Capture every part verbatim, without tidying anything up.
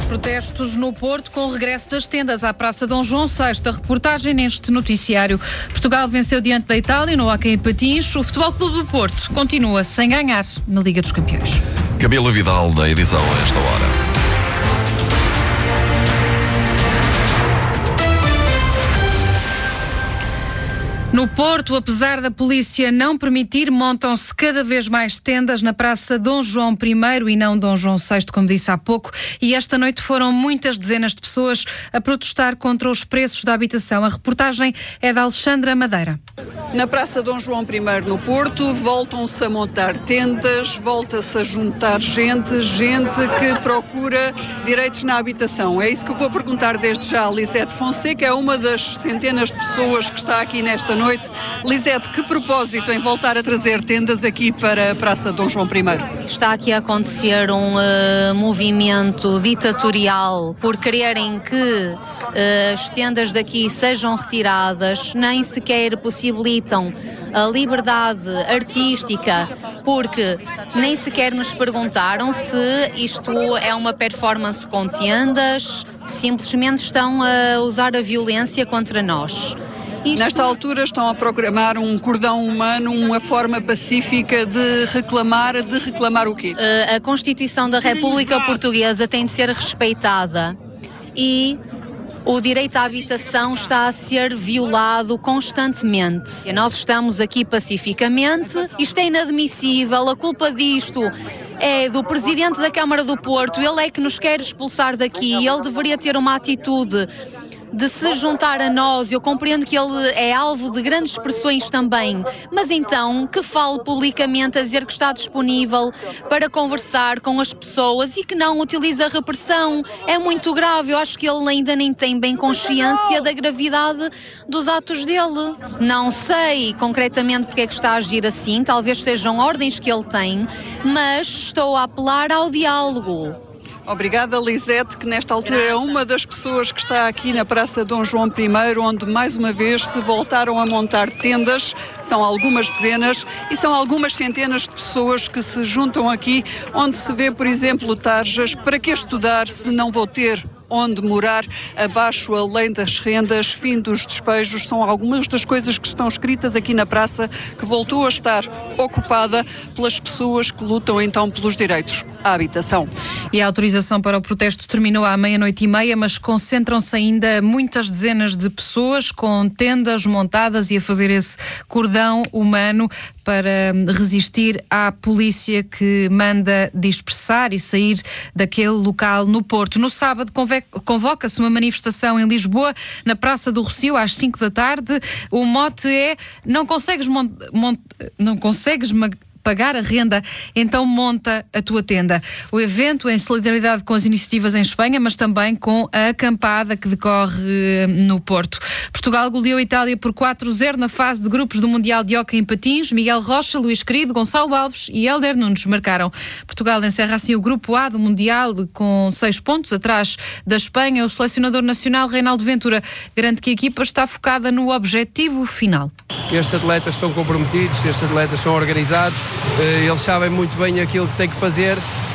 Protestos no Porto com o regresso das tendas à Praça Dom João sexto. A reportagem neste noticiário. Portugal venceu diante da Itália no hóquei em patins. O Futebol Clube do Porto continua sem ganhar na Liga dos Campeões. Camila Vidal da edição a esta hora. No Porto, apesar da polícia não permitir, montam-se cada vez mais tendas na Praça Dom João primeiro e não Dom João sexto, como disse há pouco, e esta noite foram muitas dezenas de pessoas a protestar contra os preços da habitação. A reportagem é da Alexandra Madeira. Na Praça Dom João primeiro no Porto, voltam-se a montar tendas, volta-se a juntar gente, gente que procura direitos na habitação. É isso que eu vou perguntar desde já a Lisete Fonseca, é uma das centenas de pessoas que está aqui nesta noite. Lisete, que propósito em voltar a trazer tendas aqui para a Praça Dom João primeiro? Está aqui a acontecer um uh, movimento ditatorial por quererem que uh, as tendas daqui sejam retiradas, nem sequer possibilitam a liberdade artística, porque nem sequer nos perguntaram se isto é uma performance com tendas, simplesmente estão a usar a violência contra nós. Isto... Nesta altura estão a programar um cordão humano, uma forma pacífica de reclamar, de reclamar o quê? Uh, a Constituição da República Portuguesa tem de ser respeitada e o direito à habitação está a ser violado constantemente. E nós estamos aqui pacificamente, isto é inadmissível, a culpa disto é do Presidente da Câmara do Porto, ele é que nos quer expulsar daqui, ele deveria ter uma atitude de se juntar a nós. Eu compreendo que ele é alvo de grandes pressões também, mas então que fale publicamente a dizer que está disponível para conversar com as pessoas e que não utiliza a repressão. É muito grave, eu acho que ele ainda nem tem bem consciência da gravidade dos atos dele. Não sei concretamente porque é que está a agir assim, talvez sejam ordens que ele tem, mas estou a apelar ao diálogo. Obrigada, Lisete, que nesta altura é uma das pessoas que está aqui na Praça Dom João primeiro, onde mais uma vez se voltaram a montar tendas. São algumas dezenas e são algumas centenas de pessoas que se juntam aqui, onde se vê, por exemplo, tarjas: para que estudar se não vou ter onde morar, abaixo a lei das rendas, fim dos despejos, são algumas das coisas que estão escritas aqui na praça, que voltou a estar ocupada pelas pessoas que lutam então pelos direitos à habitação. E a autorização para o protesto terminou à meia-noite e meia, mas concentram-se ainda muitas dezenas de pessoas com tendas montadas e a fazer esse cordão humano para resistir à polícia que manda dispersar e sair daquele local no Porto. No sábado convoca-se uma manifestação em Lisboa, na Praça do Rossio, às cinco da tarde. O mote é: não consegues, mont... Mont... não consegues mag... pagar a renda, então monta a tua tenda. O evento é em solidariedade com as iniciativas em Espanha, mas também com a acampada que decorre no Porto. Portugal goleou a Itália por quatro a zero na fase de grupos do Mundial de Hóquei em Patins. Miguel Rocha, Luís Querido, Gonçalo Alves e Hélder Nunes marcaram. Portugal encerra assim o grupo A do Mundial com seis pontos, atrás da Espanha. O selecionador nacional, Reinaldo Ventura, garante que a equipa está focada no objetivo final. Estes atletas estão comprometidos, estes atletas são organizados, eles sabem muito bem aquilo que têm que fazer.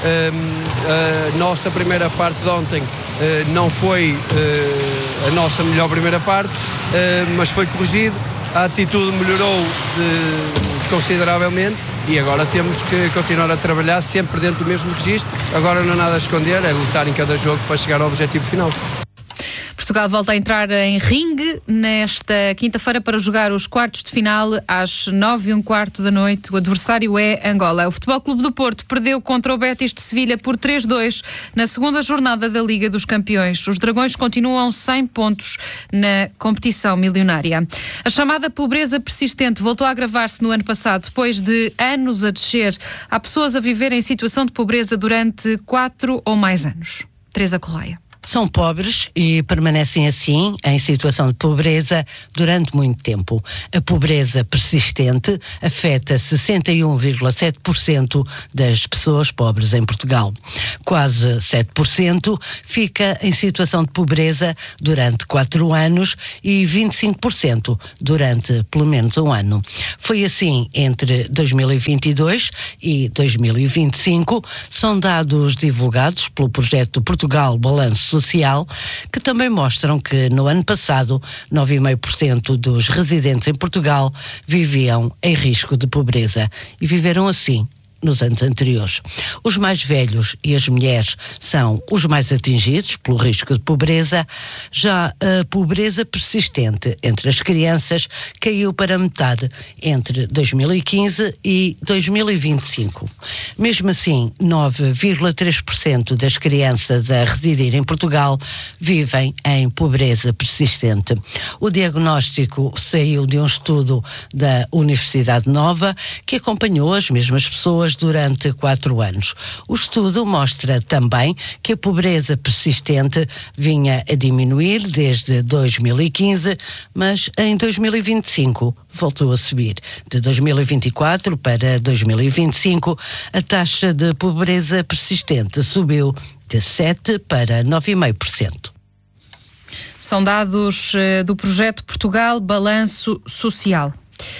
A nossa primeira parte de ontem não foi a nossa melhor primeira parte, mas foi corrigido, a atitude melhorou consideravelmente e agora temos que continuar a trabalhar sempre dentro do mesmo registro. Agora não há nada a esconder, é lutar em cada jogo para chegar ao objetivo final. Portugal volta a entrar em ringue nesta quinta-feira para jogar os quartos de final às nove e um quarto da noite. O adversário é Angola. O Futebol Clube do Porto perdeu contra o Betis de Sevilha por três a dois na segunda jornada da Liga dos Campeões. Os Dragões continuam sem pontos na competição milionária. A chamada pobreza persistente voltou a agravar-se no ano passado, depois de anos a descer. Há pessoas a viver em situação de pobreza durante quatro ou mais anos. Teresa Correia. são pobres e permanecem assim em situação de pobreza durante muito tempo. A pobreza persistente afeta sessenta e um vírgula sete por cento das pessoas pobres em Portugal. Quase sete por cento fica em situação de pobreza durante quatro anos e vinte e cinco por cento durante pelo menos um ano. Foi assim entre dois mil e vinte e dois e dois mil e vinte e cinco, são dados divulgados pelo projeto Portugal Balanço Social, que também mostram que no ano passado nove vírgula cinco por cento dos residentes em Portugal viviam em risco de pobreza e viveram assim nos anos anteriores. Os mais velhos e as mulheres são os mais atingidos pelo risco de pobreza. Já a pobreza persistente entre as crianças caiu para metade entre dois mil e quinze e dois mil e vinte e cinco. Mesmo assim, nove vírgula três por cento das crianças a residir em Portugal vivem em pobreza persistente. O diagnóstico saiu de um estudo da Universidade Nova que acompanhou as mesmas pessoas durante quatro anos. O estudo mostra também que a pobreza persistente vinha a diminuir desde dois mil e quinze, mas em dois mil e vinte e cinco voltou a subir. De dois mil e vinte e quatro para dois mil e vinte e cinco, a taxa de pobreza persistente subiu de sete para nove vírgula cinco por cento. São dados do projeto Portugal Balanço Social.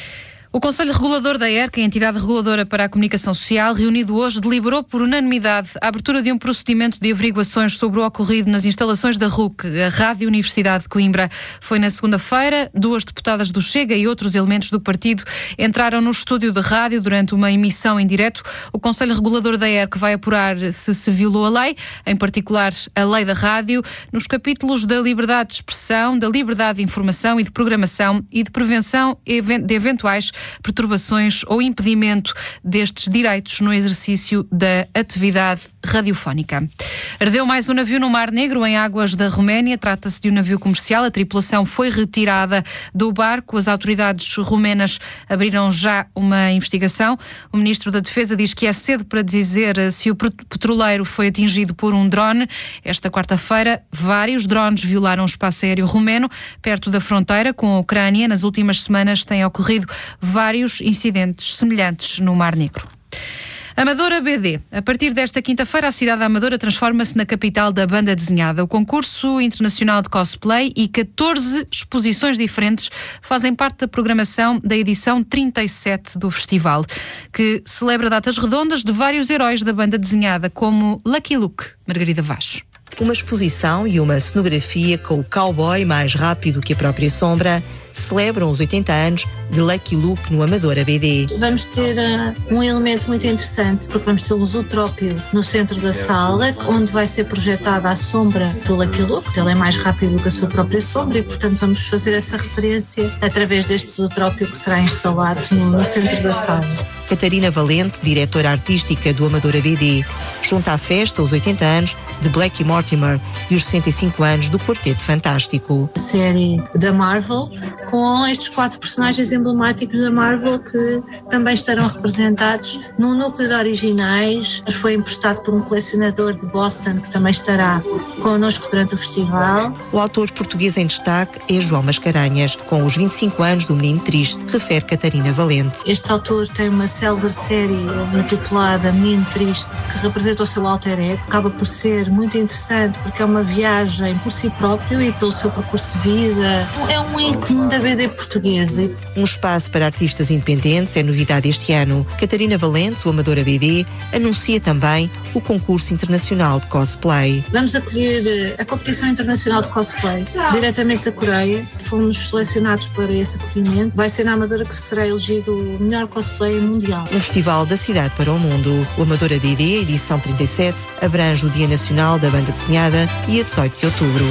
O Conselho Regulador da E R C, a entidade reguladora para a comunicação social, reunido hoje, deliberou por unanimidade a abertura de um procedimento de averiguações sobre o ocorrido nas instalações da R U C, a Rádio Universidade de Coimbra. Foi na segunda-feira, duas deputadas do Chega e outros elementos do partido entraram no estúdio de rádio durante uma emissão em direto. O Conselho Regulador da E R C vai apurar se se violou a lei, em particular a lei da rádio, nos capítulos da liberdade de expressão, da liberdade de informação e de programação e de prevenção de eventuais perturbações ou impedimento destes direitos no exercício da atividade radiofónica. Ardeu mais um navio no Mar Negro, em águas da Roménia. Trata-se de um navio comercial. A tripulação foi retirada do barco. As autoridades romenas abriram já uma investigação. O Ministro da Defesa diz que é cedo para dizer se o petroleiro foi atingido por um drone. Esta quarta-feira, vários drones violaram o espaço aéreo romeno, perto da fronteira com a Ucrânia. Nas últimas semanas têm ocorrido vários incidentes semelhantes no Mar Negro. Amadora B D. A partir desta quinta-feira, a cidade da Amadora transforma-se na capital da banda desenhada. O concurso internacional de cosplay e catorze exposições diferentes fazem parte da programação da edição trinta e sete do festival, que celebra datas redondas de vários heróis da banda desenhada, como Lucky Luke. Margarida Vaz. Uma exposição e uma cenografia com o cowboy mais rápido que a própria sombra celebram os oitenta anos de Lucky Luke no Amadora B D. Vamos ter uh, um elemento muito interessante, porque vamos ter o Zootrópio no centro da sala, onde vai ser projetada a sombra do Lucky Luke. Ele é mais rápido que a sua própria sombra e, portanto, vamos fazer essa referência através deste Zootrópio que será instalado no, no centro da sala. Catarina Valente, diretora artística do Amadora B D, junta à festa os oitenta anos de Blackie Mortimer e os sessenta e cinco anos do Quarteto Fantástico. A série da Marvel, com estes quatro personagens emblemáticos da Marvel que também estarão representados num núcleo de originais. Foi emprestado por um colecionador de Boston que também estará connosco durante o festival. O autor português em destaque é João Mascarenhas, com os vinte e cinco anos do Menino Triste, refere Catarina Valente. Este autor tem uma célebre série intitulada Menino Triste, que representa o seu alter ego. Acaba por ser muito interessante porque é uma viagem por si próprio e pelo seu percurso de vida. É um ícone da B D portuguesa. Um espaço para artistas independentes é novidade este ano. Catarina Valente, o Amadora B D, anuncia também o concurso internacional de cosplay. Vamos acolher a competição internacional de cosplay diretamente da Coreia. Fomos selecionados para esse acolhimento. Vai ser na Amadora que será elegido o melhor cosplay mundial. Um festival da cidade para o mundo. O Amadora B D, edição trinta e sete, abrange o Dia Nacional da Banda Desenhada e a dezoito de outubro.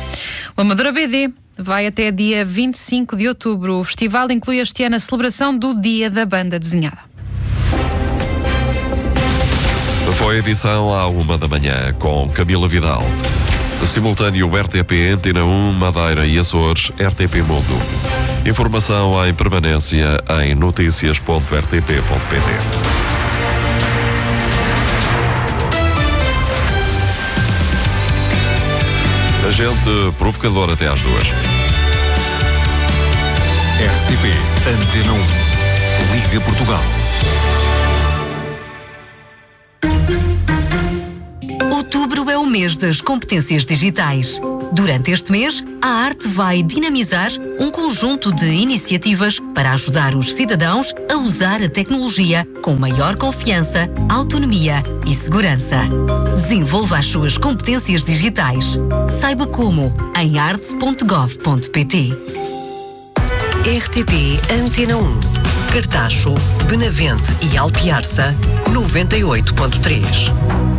O Amadora B D vai até dia vinte e cinco de outubro. O festival inclui este ano a celebração do Dia da Banda Desenhada. Foi a edição à uma da manhã com Camila Vidal. Simultâneo R T P, Antena um, Madeira e Açores, R T P Mundo. Informação em permanência em notícias ponto r t p ponto p t. gente provocadora até às duas. R T P Antena um. Liga Portugal. Outubro é o mês das competências digitais. Durante este mês, a Arte vai dinamizar um conjunto de iniciativas para ajudar os cidadãos a usar a tecnologia com maior confiança, autonomia e segurança. Desenvolva as suas competências digitais. Saiba como em arte ponto gov ponto pt. R T P Antena um. Cartacho, Benavente e Alpiarça, noventa e oito ponto três.